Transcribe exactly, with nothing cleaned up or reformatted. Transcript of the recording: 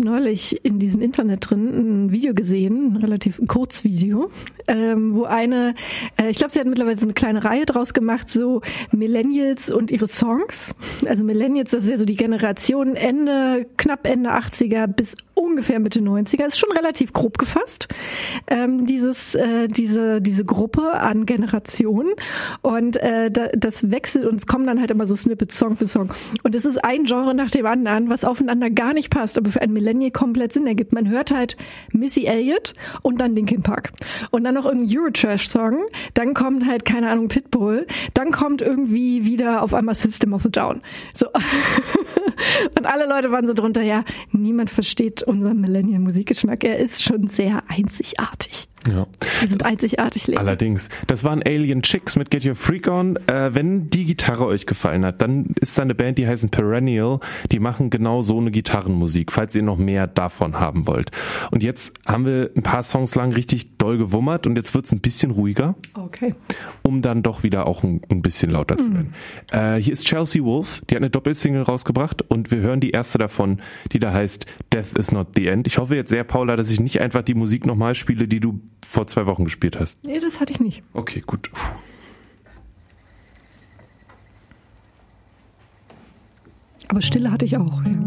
neulich in diesem Internet drin ein Video gesehen, ein relativ ein Kurzvideo, ähm, wo eine, äh, ich glaube, sie hat mittlerweile so eine kleine Reihe draus gemacht, so Millennials und ihre Songs. Also Millennials, das ist ja so die Generation Ende, knapp Ende achtziger bis ungefähr Mitte neunziger, ist schon relativ grob gefasst, ähm, dieses, äh, diese, diese Gruppe an Generationen. Und äh, da, das wechselt und es kommen dann halt immer so Snippets Song für Song. Und es ist ein Genre nach dem anderen, was aufeinander gar nicht passt, aber für ein Millennial komplett Sinn ergibt. Man hört halt Missy Elliott und dann Linkin Park. Und dann noch irgendein Eurotrash-Song, dann kommt halt, keine Ahnung, Pitbull, dann kommt irgendwie wieder auf einmal System of a Down. So. Und alle Leute waren so drunter, ja, niemand versteht unseren Millennial-Musikgeschmack. Er ist schon sehr einzigartig. Ja. Die sind das einzigartig, Leben. Allerdings. Das waren Alien Chicks mit Get Your Freak On. Äh, wenn die Gitarre euch gefallen hat, dann ist da eine Band, die heißen Perennial. Die machen genau so eine Gitarrenmusik, falls ihr noch mehr davon haben wollt. Und jetzt haben wir ein paar Songs lang richtig doll gewummert und jetzt wird's ein bisschen ruhiger. Okay. Um dann doch wieder auch ein, ein bisschen lauter zu werden. Mhm. Äh, hier ist Chelsea Wolfe, die hat eine Doppelsingle rausgebracht und wir hören die erste davon, die da heißt Death is not the End. Ich hoffe jetzt sehr, Paula, dass ich nicht einfach die Musik nochmal spiele, die du vor zwei Wochen gespielt hast. Nee, das hatte ich nicht. Okay, gut. Puh. Aber Stille hatte ich auch, ja.